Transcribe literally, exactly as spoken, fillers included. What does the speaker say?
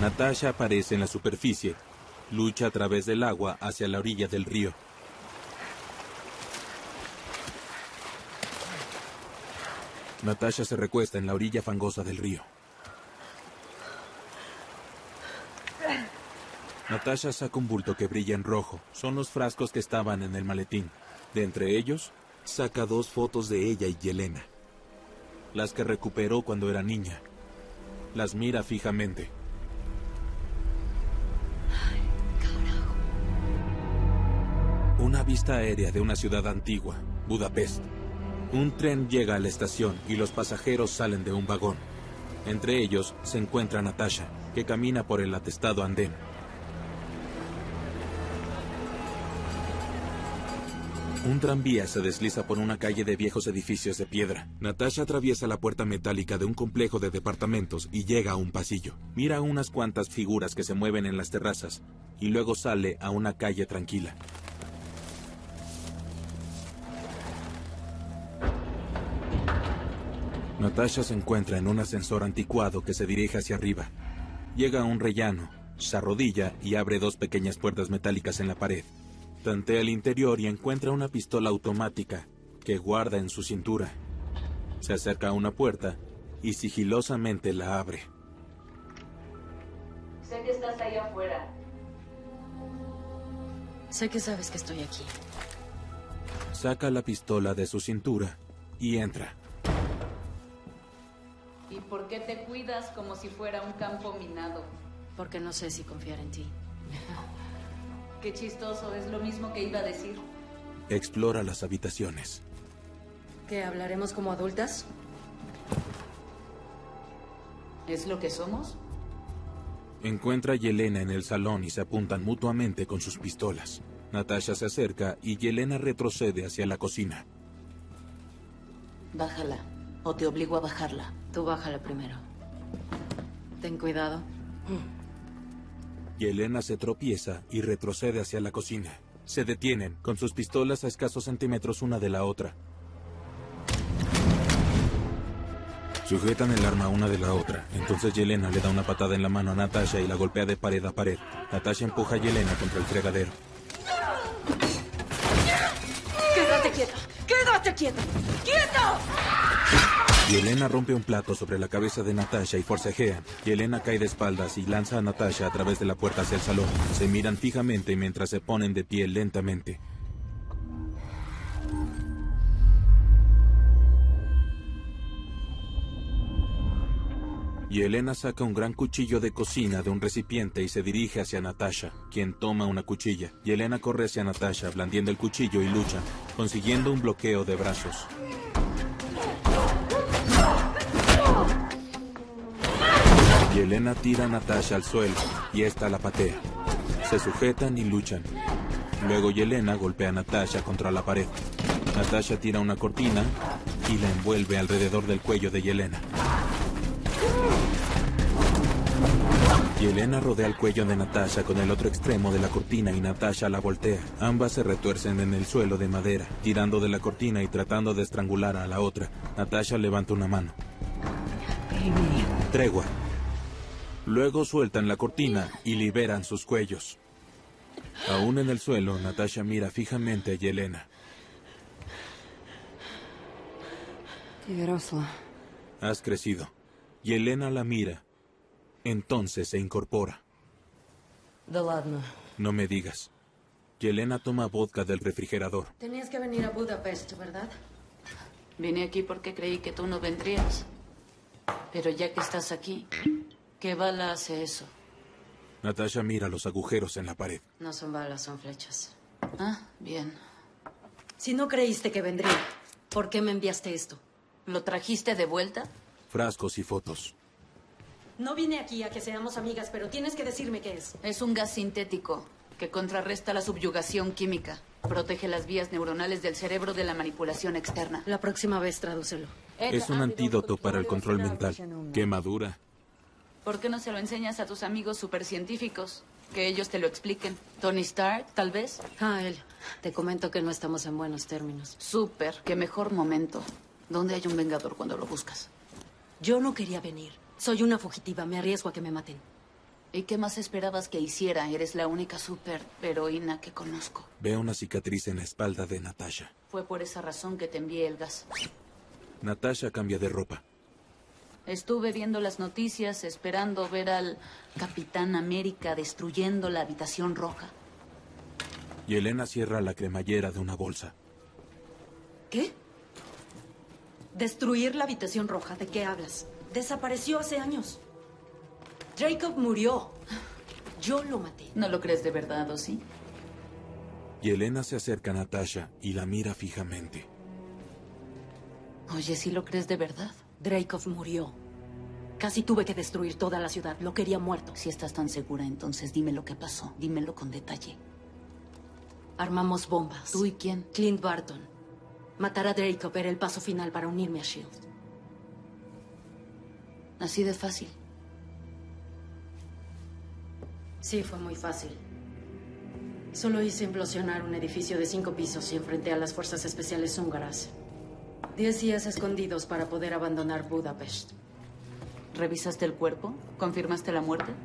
Natasha aparece en la superficie. Lucha a través del agua hacia la orilla del río. Natasha se recuesta en la orilla fangosa del río. Natasha saca un bulto que brilla en rojo. Son los frascos que estaban en el maletín. De entre ellos, saca dos fotos de ella y Yelena. Las que recuperó cuando era niña. Las mira fijamente. Una vista aérea de una ciudad antigua, Budapest. Un tren llega a la estación y los pasajeros salen de un vagón. Entre ellos se encuentra Natasha, que camina por el atestado andén. Un tranvía se desliza por una calle de viejos edificios de piedra. Natasha atraviesa la puerta metálica de un complejo de departamentos y llega a un pasillo. Mira unas cuantas figuras que se mueven en las terrazas y luego sale a una calle tranquila. Natasha se encuentra en un ascensor anticuado que se dirige hacia arriba. Llega a un rellano, se arrodilla y abre dos pequeñas puertas metálicas en la pared. Tantea el interior y encuentra una pistola automática que guarda en su cintura. Se acerca a una puerta y sigilosamente la abre. Sé que estás ahí afuera. Sé que sabes que estoy aquí. Saca la pistola de su cintura y entra. ¿Y por qué te cuidas como si fuera un campo minado? Porque no sé si confiar en ti. Qué chistoso, es lo mismo que iba a decir. Explora las habitaciones. ¿Qué, hablaremos como adultas? ¿Es lo que somos? Encuentra a Yelena en el salón y se apuntan mutuamente con sus pistolas. Natasha se acerca y Yelena retrocede hacia la cocina. Bájala, o te obligo a bajarla. Tú bájala primero. Ten cuidado. Yelena se tropieza y retrocede hacia la cocina. Se detienen, con sus pistolas a escasos centímetros una de la otra. Sujetan el arma una de la otra. Entonces Yelena le da una patada en la mano a Natasha y la golpea de pared a pared. Natasha empuja a Yelena contra el fregadero. ¡Quédate quieta! ¡Quédate quieta! ¡Quieto! Yelena rompe un plato sobre la cabeza de Natasha y forcejean. Yelena cae de espaldas y lanza a Natasha a través de la puerta hacia el salón. Se miran fijamente mientras se ponen de pie lentamente. Yelena saca un gran cuchillo de cocina de un recipiente y se dirige hacia Natasha, quien toma una cuchilla. Yelena corre hacia Natasha, blandiendo el cuchillo y lucha, consiguiendo un bloqueo de brazos. Yelena tira a Natasha al suelo y esta la patea. Se sujetan y luchan. Luego Yelena golpea a Natasha contra la pared. Natasha tira una cortina y la envuelve alrededor del cuello de Yelena. Yelena rodea el cuello de Natasha con el otro extremo de la cortina y Natasha la voltea. Ambas se retuercen en el suelo de madera, tirando de la cortina y tratando de estrangular a la otra. Natasha levanta una mano. Tregua. Luego sueltan la cortina y liberan sus cuellos. Aún en el suelo, Natasha mira fijamente a Yelena. Has crecido. Yelena la mira. Entonces se incorpora. No me digas. Yelena toma vodka del refrigerador. Tenías que venir a Budapest, ¿verdad? Vine aquí porque creí que tú no vendrías. Pero ya que estás aquí, ¿qué bala hace eso? Natasha mira los agujeros en la pared. No son balas, son flechas. Ah, bien. Si no creíste que vendría, ¿por qué me enviaste esto? ¿Lo trajiste de vuelta? Frascos y fotos. No vine aquí a que seamos amigas, pero tienes que decirme qué es. Es un gas sintético que contrarresta la subyugación química. Protege las vías neuronales del cerebro de la manipulación externa. La próxima vez tradúcelo. Es un antídoto para el control mental. Quemadura. ¿Por qué no se lo enseñas a tus amigos supercientíficos? Que ellos te lo expliquen. Tony Stark, tal vez. Ah, él. Te comento que no estamos en buenos términos. Súper. Qué mejor momento. ¿Dónde hay un vengador cuando lo buscas? Yo no quería venir. Soy una fugitiva. Me arriesgo a que me maten. ¿Y qué más esperabas que hiciera? Eres la única super heroína que conozco. Ve una cicatriz en la espalda de Natasha. Fue por esa razón que te envié el gas. Natasha cambia de ropa. Estuve viendo las noticias, esperando ver al Capitán América destruyendo la habitación roja. Y Elena cierra la cremallera de una bolsa. ¿Qué? ¿Destruir la habitación roja? ¿De qué hablas? Desapareció hace años. Jacob murió. Yo lo maté. ¿No lo crees de verdad, o sí? Y Elena se acerca a Natasha y la mira fijamente. Oye, ¿sí lo crees de verdad? Dreykov murió. Casi tuve que destruir toda la ciudad. Lo quería muerto. Si estás tan segura, entonces dime lo que pasó. Dímelo con detalle. Armamos bombas. ¿Tú y quién? Clint Barton. Matar a Dreykov era el paso final para unirme a S H I E L D. Así de fácil. Sí, fue muy fácil. Solo hice implosionar un edificio de cinco pisos y enfrenté a las fuerzas especiales húngaras. Diez días escondidos para poder abandonar Budapest. ¿Revisaste el cuerpo? ¿Confirmaste la muerte?